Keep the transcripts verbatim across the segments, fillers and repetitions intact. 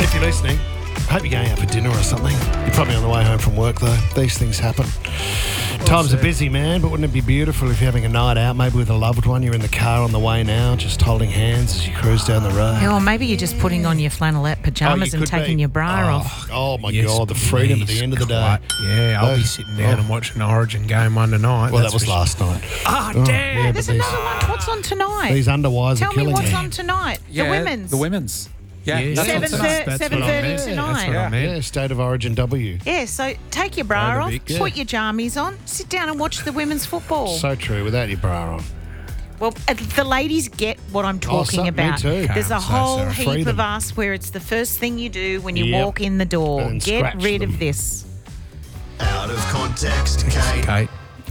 If you're listening, I hope you're going out for dinner or something. You're probably on the way home from work, though. These things happen. Times are busy, man, but wouldn't it be beautiful if you're having a night out, maybe with a loved one, you're in the car on the way now, just holding hands as you cruise down the road? Yeah, or maybe you're just putting on your flannelette pyjamas Oh, and could taking be. your bra oh, off. Oh, my Yes, God, the freedom at the please, end of the day. quite. Yeah, I'll be Those- sitting down oh. and watching the Origin game one tonight. Well, that's that was for last night. Ah, Oh, damn. yeah, There's but these, another one. What's on tonight? these underwires Tell are me killing what's you. on tonight. Yeah, the women's. The women's. Yeah. Yeah, that's Seven what's thir- nice. That's seven what I thirty meant. tonight. That's what I Yeah, meant. State of Origin W. Yeah, so take your bra Over off, big, yeah. put your jammies on, sit down and watch the women's football. So true, without your bra on. Well, uh, the ladies get what I'm talking so- me about. too. There's a Okay, so whole sorry. heap Freedom. of us where it's the first thing you do when you Yep. walk in the door. And Get scratch rid them. of this. Out of context, Kate. Kate.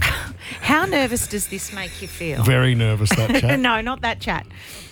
How nervous does this make you feel? Very nervous, that chat. No, not that chat.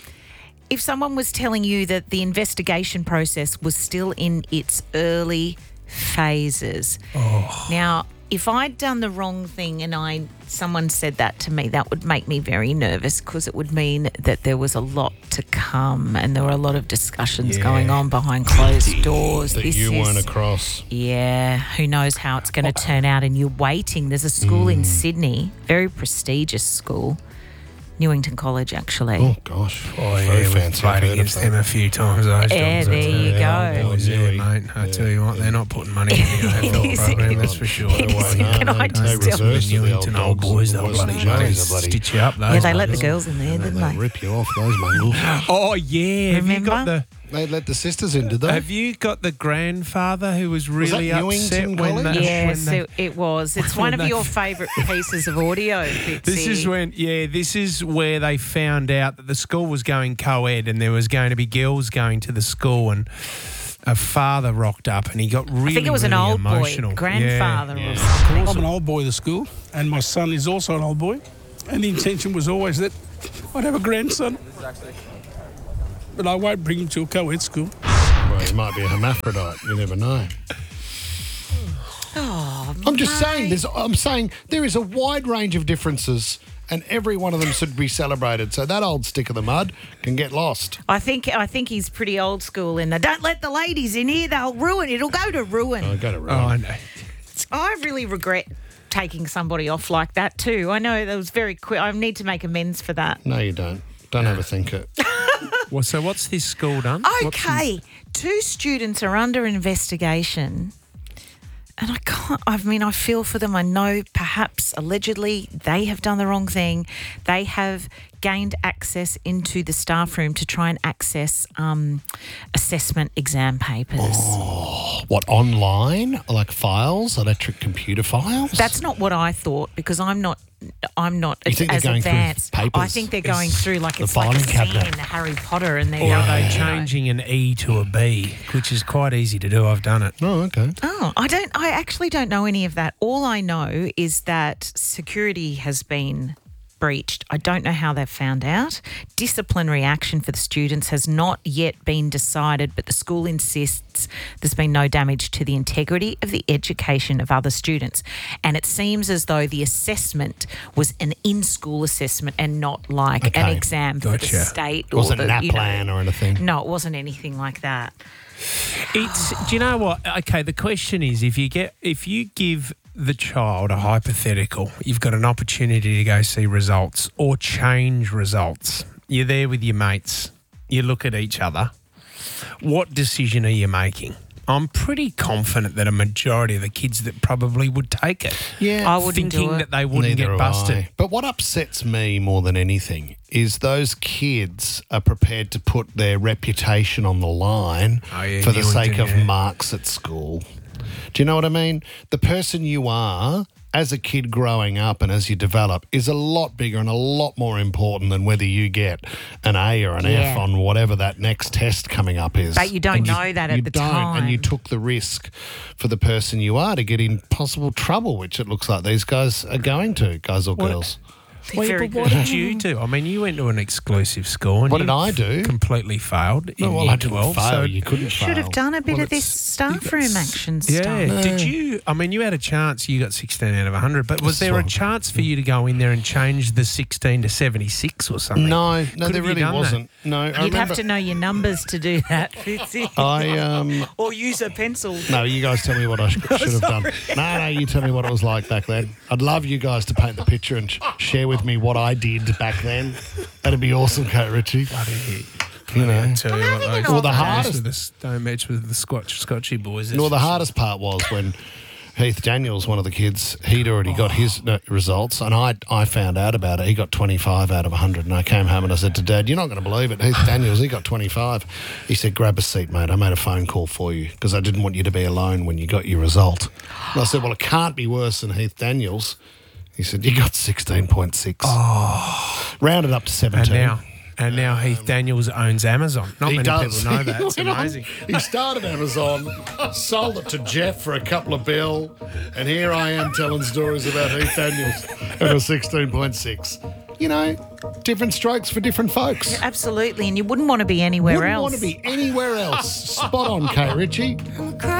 If someone was telling you that the investigation process was still in its early phases. Oh. Now, if I'd done the wrong thing and I someone said that to me, that would make me very nervous because it would mean that there was a lot to come and there were a lot of discussions Yeah. going on behind closed doors. That This you is- weren't across. Yeah, who knows how it's going to turn out, and you're waiting. There's a school Mm. in Sydney, very prestigious school, Newington College actually. Oh, gosh. Oh, Very yeah, we've fancy. played I've heard against of them that. a few times. Those Yeah, jobs, I there tell you Yeah, go. boys, yeah, Newey. mate. I tell you what, they're not putting money in the A F L It is- program, that's for sure. it is- Well, can no, I they- just they tell- reverse The the Newington old dogs, boys, the they'll boys bloody and bloody Joes are bloody- stitch you up. Those Yeah, they let the buggers. girls in there, And didn't they they? rip you off, those mongrels. Oh, yeah. Have you Remember? got the... They let the sisters in, did they? Have you got the grandfather who was really that upset Newington when College? the, Yes, when the, it, it was. It's when one of they- your favourite pieces of audio, Fitzy. This is when, yeah, this is where they found out that the school was going co-ed and there was going to be girls going to the school, and a father rocked up and he got really, I think it was an really old emotional. boy, grandfather Yeah. or something. I'm an old boy of the school, and my son is also an old boy. And the intention was always that I'd have a grandson. But I won't bring him to a co-ed school. Well, he might be a hermaphrodite. You never know. Oh, I'm just mate. saying. There's. I'm saying there is a wide range of differences, and every one of them should be celebrated. So that old stick of the mud can get lost. I think I think he's pretty old school in the don't let the ladies in here, they'll ruin it. It'll go to ruin. I got it Oh, right. I know. I really regret taking somebody off like that too. I know that was very quick. I need to make amends for that. No, you don't. Don't overthink it. Well, so what's this school done? What's Okay, two students are under investigation. And I can't, I mean, I feel for them. I know perhaps allegedly they have done the wrong thing. They have gained access into the staff room to try and access um, assessment exam papers. What, online? Like files? Electric computer files? That's not what I thought because I'm not. I'm not You think they're as going through advanced. papers? I think they're going through like the it's like a filing cabinet. scene, Harry Potter, and they're Or are going. they changing an E to a B, which is quite easy to do. I've done it. Oh, okay. Oh, I don't. I actually don't know any of that. All I know is that security has been breached. I don't know how they've found out. Disciplinary action for the students has not yet been decided, but the school insists there's been no damage to the integrity of the education of other students. And it seems as though the assessment was an in-school assessment and not like an Okay, exam for the gotcha. state. It wasn't or an the, app you know- plan or anything. No, it wasn't anything like that. It's. Do you know what? Okay, the question is, if you get, if you give the child a hypothetical, you've got an opportunity to go see results or change results. You're there with your mates. You look at each other. What decision are you making? I'm pretty confident that a majority of the kids that probably would take it. Yeah. I wouldn't do thinking it. that they wouldn't Neither get do busted. I. But what upsets me more than anything is those kids are prepared to put their reputation on the line Oh, yeah, for the Newington, sake of yeah. marks at school. Do you know what I mean? The person you are as a kid growing up and as you develop is a lot bigger and a lot more important than whether you get an A or an F Yeah. on whatever that next test coming up is. But you don't And know that at you the don't, time. And you took the risk for the person you are to get in possible trouble, which it looks like these guys are going to, guys or girls. Well, Very but what good. did you do? I mean, you went to an exclusive school. And What did you I do? Completely failed in No, well, year I didn't twelve. fail. So You couldn't fail. Should have done a bit Well, of this it's- staff room action yeah. stuff. Did you? I mean, you had a chance. You got sixteen out of one hundred. But was That's there a right. chance for you to go in there and change the sixteen to seventy-six or something? No, no, Could there have you really done that? wasn't. No, I You'd remember. have to know your numbers to do that, Fitzy. I um. Or use a pencil. No, you guys tell me what I sh- should have done. No, no, you tell me what it was like back then. I'd love you guys to paint the picture and sh- share with me what I did back then. That'd be awesome, Kate Ritchie. Bloody, You know. I tell you what, those Well, the days hardest- with the s- don't match with the Scotch Scotchy boys. Well, the hardest part was when Heath Daniels, one of the kids, he'd already got his uh, results, and I I found out about it. He got twenty-five out of one hundred, and I came home and I said to Dad, "You're not going to believe it. Heath Daniels, he got twenty-five." He said, "Grab a seat, mate. I made a phone call for you because I didn't want you to be alone when you got your result." And I said, "Well, it can't be worse than Heath Daniels." He said, "You got sixteen point six." Oh. Rounded up to seventeen. And now, and now Heath Daniels owns Amazon. Not He many does. people know that. It's amazing. He started Amazon, sold it to Jeff for a couple of bill, and here I am telling stories about Heath Daniels and a sixteen point six. You know, different strokes for different folks. Absolutely, and you wouldn't want to be anywhere Wouldn't else. want to be anywhere else. Spot on, Kate Ritchie. I'm crying.